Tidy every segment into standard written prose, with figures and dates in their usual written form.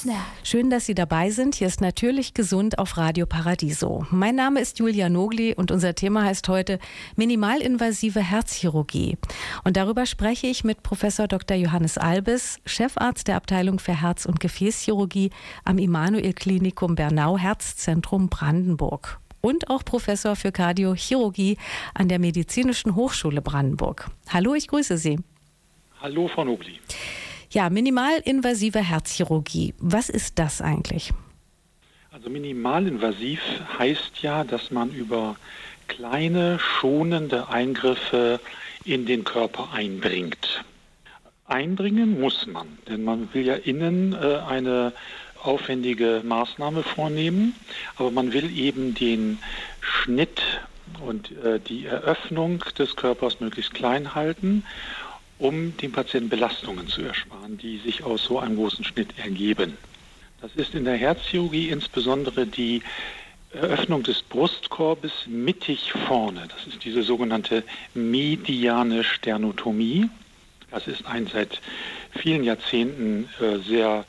Schön, dass Sie dabei sind. Hier ist Natürlich gesund auf Radio Paradiso. Mein Name ist Julia Nogli und unser Thema heißt heute minimalinvasive Herzchirurgie. Und darüber spreche ich mit Professor Dr. Johannes Albis, Chefarzt der Abteilung für Herz- und Gefäßchirurgie am Immanuel-Klinikum Bernau Herzzentrum Brandenburg. Und auch Professor für Kardiochirurgie an der Medizinischen Hochschule Brandenburg. Hallo, ich grüße Sie. Hallo, Frau Nogli. Ja, minimalinvasive Herzchirurgie. Was ist das eigentlich? Also minimalinvasiv heißt ja, dass man über kleine, schonende Eingriffe in den Körper eindringt. Eindringen muss man, denn man will ja innen eine aufwendige Maßnahme vornehmen, aber man will eben den Schnitt und die Eröffnung des Körpers möglichst klein halten, um dem Patienten Belastungen zu ersparen, die sich aus so einem großen Schnitt ergeben. Das ist in der Herzchirurgie insbesondere die Eröffnung des Brustkorbes mittig vorne. Das ist diese sogenannte mediane Sternotomie. Das ist ein seit vielen Jahrzehnten sehr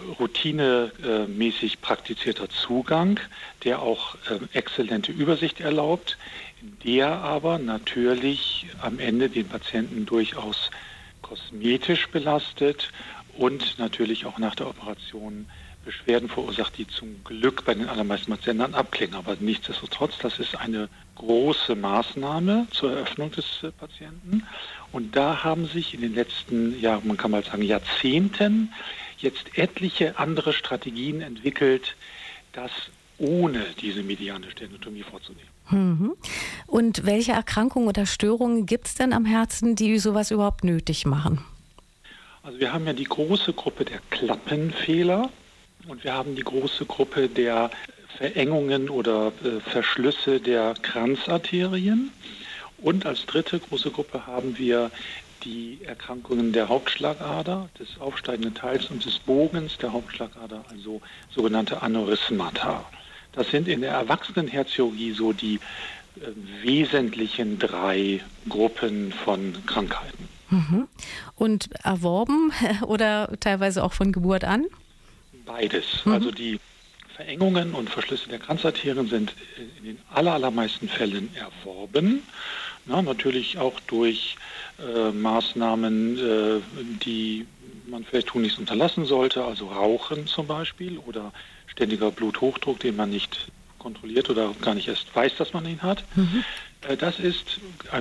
routinemäßig praktizierter Zugang, der auch exzellente Übersicht erlaubt, der aber natürlich am Ende den Patienten durchaus kosmetisch belastet und natürlich auch nach der Operation Beschwerden verursacht, die zum Glück bei den allermeisten Patienten dann abklingen. Aber nichtsdestotrotz, das ist eine große Maßnahme zur Eröffnung des Patienten. Und da haben sich in den letzten, ja, man kann mal sagen, Jahrzehnten jetzt etliche andere Strategien entwickelt, das ohne diese mediane Sternotomie vorzunehmen. Und welche Erkrankungen oder Störungen gibt es denn am Herzen, die sowas überhaupt nötig machen? Also wir haben ja die große Gruppe der Klappenfehler und wir haben die große Gruppe der Verengungen oder Verschlüsse der Kranzarterien. Und als dritte große Gruppe haben wir die Erkrankungen der Hauptschlagader, des aufsteigenden Teils und des Bogens der Hauptschlagader, also sogenannte Aneurysmata. Das sind in der Erwachsenenherzchirurgie so die wesentlichen drei Gruppen von Krankheiten. Und erworben oder teilweise auch von Geburt an? Beides. Also die Verengungen und Verschlüsse der Kranzarterien sind in den allermeisten Fällen erworben. Natürlich auch durch Maßnahmen, die man vielleicht tunlichst unterlassen sollte, also Rauchen zum Beispiel oder ständiger Bluthochdruck, den man nicht kontrolliert oder gar nicht erst weiß, dass man ihn hat. Das ist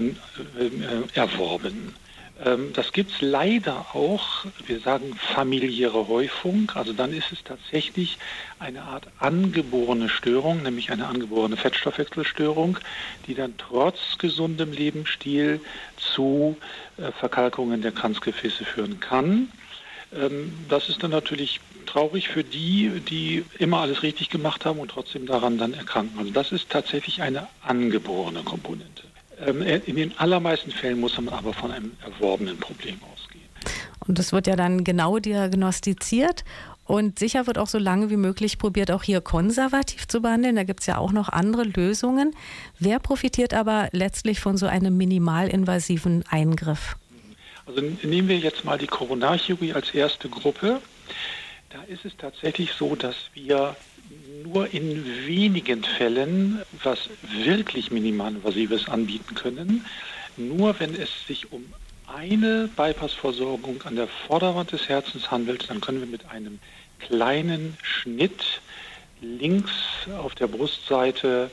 erworben. Das gibt es leider auch, wir sagen familiäre Häufung, also dann ist es tatsächlich eine Art angeborene Störung, nämlich eine angeborene Fettstoffwechselstörung, die dann trotz gesundem Lebensstil zu Verkalkungen der Kranzgefäße führen kann. Das ist dann natürlich traurig für die, die immer alles richtig gemacht haben und trotzdem daran dann erkranken. Also das ist tatsächlich eine angeborene Komponente. In den allermeisten Fällen muss man aber von einem erworbenen Problem ausgehen. Und das wird ja dann genau diagnostiziert und sicher wird auch so lange wie möglich probiert, auch hier konservativ zu behandeln. Da gibt es ja auch noch andere Lösungen. Wer profitiert aber letztlich von so einem minimalinvasiven Eingriff? Also nehmen wir jetzt mal die Koronarchirurgie als erste Gruppe. Da ist es tatsächlich so, dass wir nur in wenigen Fällen was wirklich minimalinvasives anbieten können. Nur wenn es sich um eine Bypassversorgung an der Vorderwand des Herzens handelt, dann können wir mit einem kleinen Schnitt links auf der Brustseite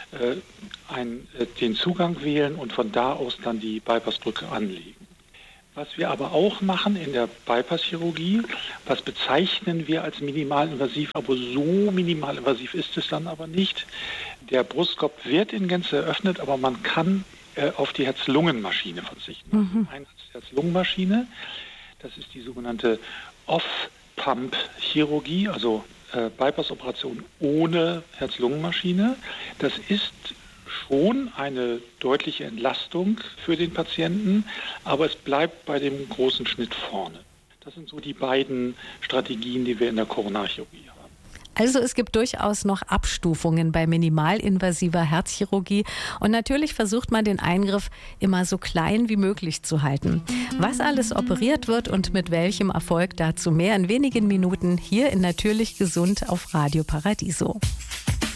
den Zugang wählen und von da aus dann die Bypassbrücke anlegen. Was wir aber auch machen in der Bypasschirurgie, was bezeichnen wir als minimalinvasiv, aber so minimalinvasiv ist es dann aber nicht. Der Brustkorb wird in Gänze eröffnet, aber man kann auf die Herz-Lungen-Maschine verzichten. Eine Herz-Lungen-Maschine, das ist die sogenannte Off-Pump-Chirurgie, also Bypass-Operation ohne Herz-Lungen-Maschine. Das ist schon eine deutliche Entlastung für den Patienten, aber es bleibt bei dem großen Schnitt vorne. Das sind so die beiden Strategien, die wir in der Koronarchirurgie haben. Also es gibt durchaus noch Abstufungen bei minimalinvasiver Herzchirurgie und natürlich versucht man den Eingriff immer so klein wie möglich zu halten. Was alles operiert wird und mit welchem Erfolg, dazu mehr in wenigen Minuten hier in Natürlich Gesund auf Radio Paradiso.